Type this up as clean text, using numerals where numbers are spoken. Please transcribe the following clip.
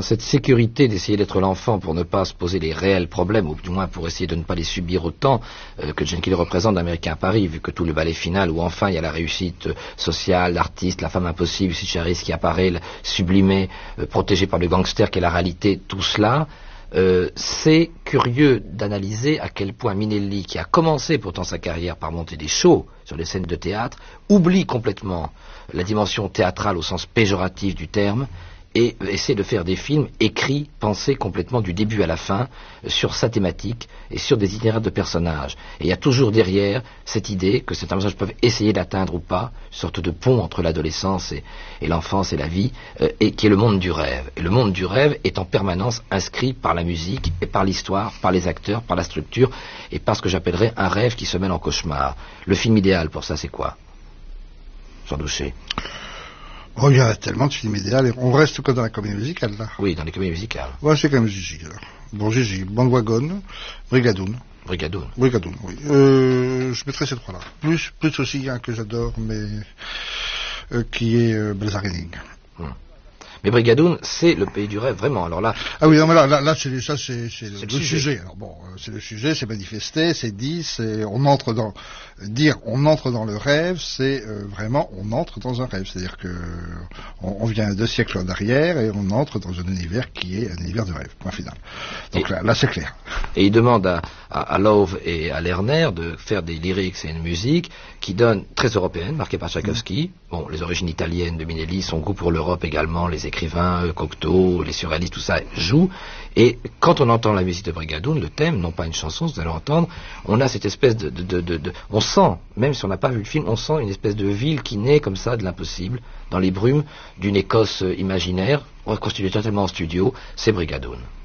cette sécurité d'essayer d'être l'enfant pour ne pas se poser les réels problèmes, ou du moins pour essayer de ne pas les subir autant que Jane Kelly représente d'Américain à Paris, vu que tout le ballet final où enfin il y a la réussite sociale, l'artiste, la femme impossible, Sid Charisse qui apparaît, sublimée, protégée par le gangster qui est la réalité, tout cela. C'est curieux d'analyser à quel point Minelli, qui a commencé pourtant sa carrière par monter des shows sur les scènes de théâtre, oublie complètement la dimension théâtrale au sens péjoratif du terme et essaie de faire des films écrits, pensés complètement du début à la fin sur sa thématique et sur des itinéraires de personnages. Et il y a toujours derrière cette idée que certains personnages peuvent essayer d'atteindre ou pas, une sorte de pont entre l'adolescence et l'enfance et la vie, et qui est le monde du rêve. Et le monde du rêve est en permanence inscrit par la musique et par l'histoire, par les acteurs, par la structure et par ce que j'appellerais un rêve qui se mêle en cauchemar. Le film idéal pour ça, c'est quoi, Jean Douché? Oh, il y a tellement de films idéaux. On reste que dans la comédie musicale, là. Oui, dans les comédies musicales. Ouais, c'est quand même Gigi, là. Bon, Gigi, Bandwagon, Brigadoon. Brigadoon. Brigadoon, oui. Je mettrai ces trois-là. Plus aussi un que j'adore, mais qui est Balzarening. Mais Brigadoon, c'est le pays du rêve, vraiment. Alors là. Ah oui, non, mais là, c'est le sujet. Alors bon, c'est le sujet, c'est manifesté, c'est dit, on entre dans le rêve, c'est vraiment, on entre dans un rêve. C'est-à-dire que on vient 2 siècles en arrière et on entre dans un univers qui est un univers de rêve. Point final. Donc là, c'est clair. Et il demande à Love et à Lerner de faire des lyrics et une musique qui donne très européenne, marquée par Tchaïkovski. Bon, les origines italiennes de Minelli, son goût pour l'Europe également, les écrivains, Cocteau, les surréalistes, tout ça joue. Et quand on entend la musique de Brigadoon, le thème, non pas une chanson, vous allez entendre, on a cette espèce on sent, même si on n'a pas vu le film, on sent une espèce de ville qui naît comme ça de l'impossible, dans les brumes d'une Écosse imaginaire, reconstituée totalement en studio, c'est Brigadoon.